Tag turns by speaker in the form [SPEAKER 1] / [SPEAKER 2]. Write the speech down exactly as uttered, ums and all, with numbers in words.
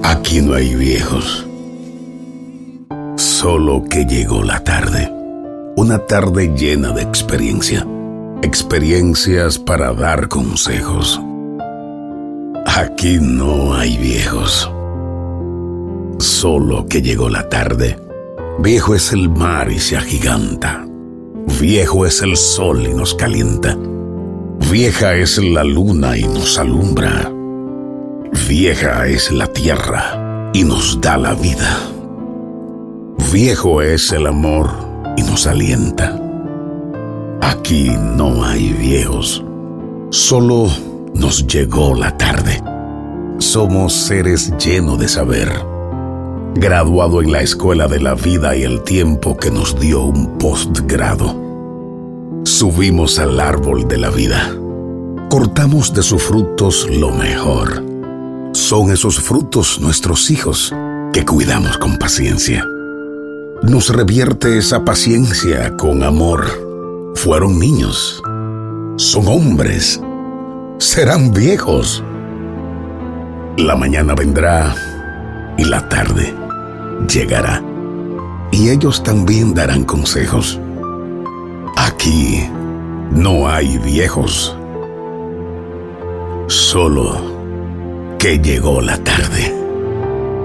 [SPEAKER 1] Aquí no hay viejos, solo que llegó la tarde. Una tarde llena de experiencia. Experiencias para dar consejos. Aquí no hay viejos, solo que llegó la tarde. Viejo es el mar y se agiganta. Viejo es el sol y nos calienta. Vieja es la luna y nos alumbra. Vieja es la tierra y nos da la vida. Viejo es el amor y nos alienta. Aquí no hay viejos, solo nos llegó la tarde. Somos seres llenos de saber, graduado en la escuela de la vida y el tiempo que nos dio un postgrado. Subimos al árbol de la vida, cortamos de sus frutos lo mejor. Son esos frutos nuestros hijos que cuidamos con paciencia. Nos revierte esa paciencia con amor. Fueron niños, son hombres, serán viejos. La mañana vendrá y la tarde llegará, y ellos también darán consejos. Aquí no hay viejos, solo que llegó la tarde.